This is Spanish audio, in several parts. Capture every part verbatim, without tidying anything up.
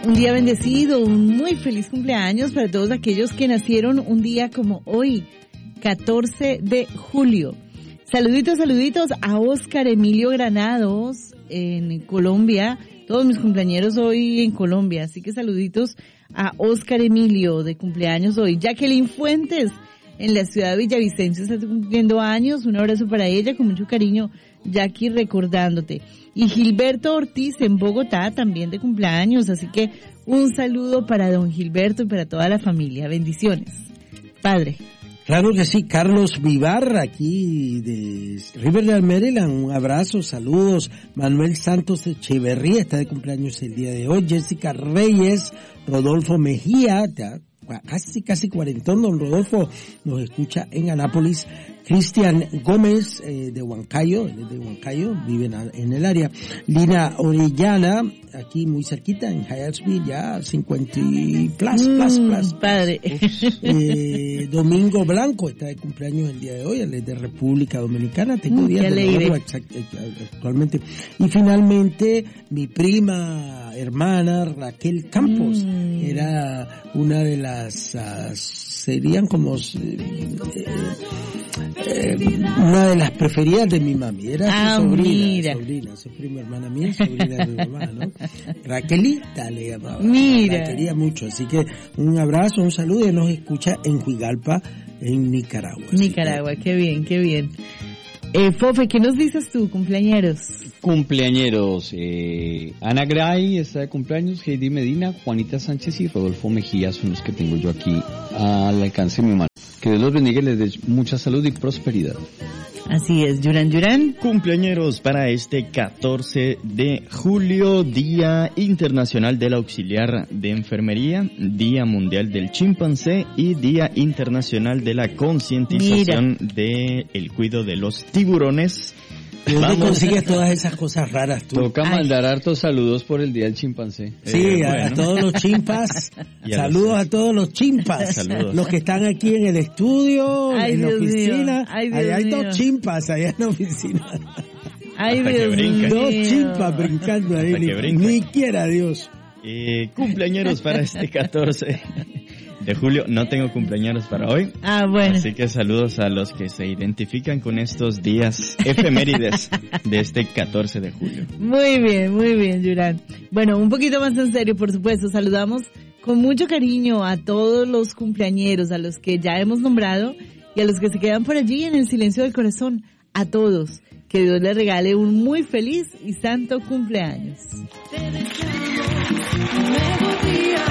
un día bendecido, un muy feliz cumpleaños para todos aquellos que nacieron un día como hoy, catorce de julio. Saluditos, saluditos a Oscar Emilio Granados en Colombia, todos mis cumpleañeros hoy en Colombia, así que saluditos a Oscar Emilio de cumpleaños hoy. Jacqueline Fuentes en la ciudad de Villavicencio está cumpliendo años, un abrazo para ella, con mucho cariño, Jackie, recordándote. Y Gilberto Ortiz en Bogotá también de cumpleaños, así que un saludo para don Gilberto y para toda la familia. Bendiciones, padre. Claro que sí, Carlos Vivar, aquí de Riverdale, Maryland, un abrazo, saludos. Manuel Santos Echeverría está de cumpleaños el día de hoy. Jessica Reyes, Rodolfo Mejía, casi casi cuarentón, don Rodolfo nos escucha en Anápolis. Cristian Gómez eh, de Huancayo, él es de Huancayo, vive en, en el área. Lina Orellana, aquí muy cerquita en Hyattsville, ya cincuenta plus, plus, plus. Padre. Eh, Domingo Blanco está de cumpleaños el día de hoy, él es de República Dominicana, tengo mm, días de nuevo actualmente. Y finalmente, mi prima, hermana, Raquel Campos, mm. era una de las, uh, serían como... Eh, Eh, una de las preferidas de mi mami, era ah, su sobrina, mira. sobrina, su prima hermana mía, sobrina de mi mamá, ¿no? Raquelita le llamaba, mira. La quería mucho, así que un abrazo, un saludo, y nos escucha en Juigalpa, en Nicaragua. Nicaragua, qué bien, qué bien. Eh, Fofe, ¿qué nos dices tú, cumpleañeros? Cumpleañeros, eh, Ana Gray está de cumpleaños, Heidi Medina, Juanita Sánchez y Rodolfo Mejía son los que tengo yo aquí al alcance de mi mano. Que Dios los bendiga y les dé mucha salud y prosperidad. Así es, Yuran Yuran. Cumpleañeros para este catorce de julio, Día Internacional del Auxiliar de Enfermería, Día Mundial del Chimpancé y Día Internacional de la Concientización del Cuidado de los Tiburones. ¿De dónde consigues todas esas cosas raras tú? Toca Ay. mandar hartos saludos por el Día del Chimpancé. Sí, eh, a, bueno. a todos los chimpas. A saludos los... a todos los chimpas. Saludos. Los que están aquí en el estudio, Ay, en Dios la oficina. Ay, Dios Allá hay mío. dos chimpas allá en la oficina. Ay, Dios mío. Dos chimpas brincando ahí. Ni, ni quiera Dios. Eh, cumpleañeros para este catorce de julio. No tengo cumpleaños para hoy. Ah, bueno. Así que saludos a los que se identifican con estos días efemérides de este catorce de julio. Muy bien, muy bien, Yuran. Bueno, un poquito más en serio, por supuesto. Saludamos con mucho cariño a todos los cumpleañeros, a los que ya hemos nombrado y a los que se quedan por allí en el silencio del corazón. A todos. Que Dios les regale un muy feliz y santo cumpleaños. Te deseamos un nuevo día.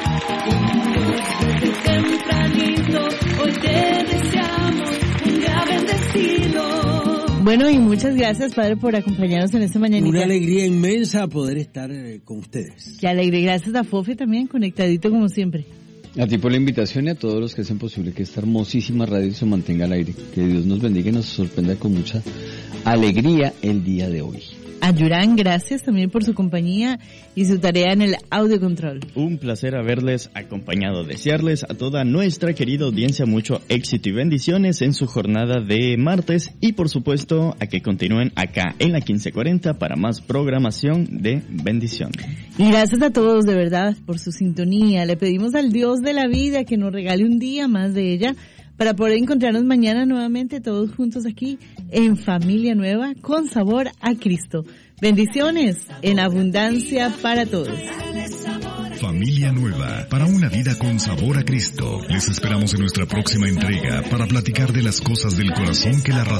Desde tempranito, hoy te deseamos un día bendecido. Bueno, y muchas gracias, Padre, por acompañarnos en esta mañanita. Una alegría inmensa poder estar eh, con ustedes. Qué alegre, gracias a Fofe también, conectadito como siempre. A ti por la invitación y a todos los que hacen posible que esta hermosísima radio se mantenga al aire. Que Dios nos bendiga y nos sorprenda con mucha alegría el día de hoy. A Yuran, gracias también por su compañía y su tarea en el audio control. Un placer haberles acompañado. Desearles a toda nuestra querida audiencia mucho éxito y bendiciones en su jornada de martes y por supuesto a que continúen acá en la quince cuarenta para más programación de bendición. Y gracias a todos de verdad por su sintonía. Le pedimos al Dios de la vida que nos regale un día más de ella para poder encontrarnos mañana nuevamente todos juntos aquí en Familia Nueva con sabor a Cristo. Bendiciones en abundancia para todos. Familia Nueva, para una vida con sabor a Cristo. Les esperamos en nuestra próxima entrega para platicar de las cosas del corazón que la razón